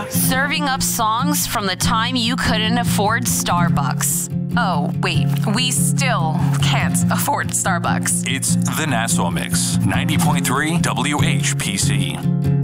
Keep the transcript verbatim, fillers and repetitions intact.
Serving up songs from the time you couldn't afford Starbucks. Oh, wait, we still can't afford Starbucks. It's the Nassau Mix, ninety point three W H P C.